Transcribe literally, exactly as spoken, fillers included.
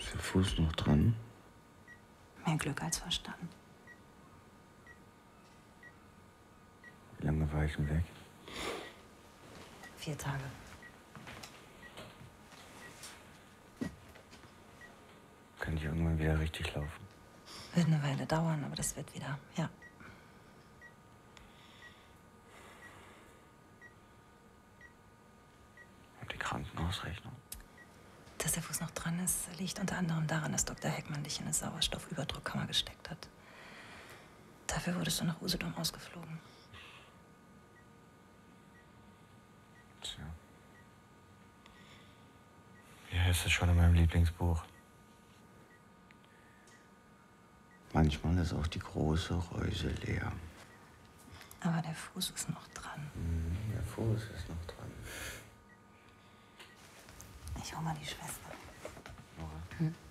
Ist der Fuß noch dran? Mehr Glück als Verstand. Wie lange war ich denn weg? Vier Tage. Kann ich irgendwann wieder richtig laufen? Wird eine Weile dauern, aber das wird wieder, ja. Und die Krankenhausrechnung? Dass der Fuß noch dran ist, liegt unter anderem daran, dass Doktor Heckmann dich in eine Sauerstoffüberdruckkammer gesteckt hat. Dafür wurdest du nach Usedom ausgeflogen. Tja. Wie heißt es schon in meinem Lieblingsbuch? Manchmal ist auch die große Reuse leer. Aber der Fuß ist noch dran. Mhm, der Fuß ist noch dran. Ich hol mal die Schwester. Nora. Hm?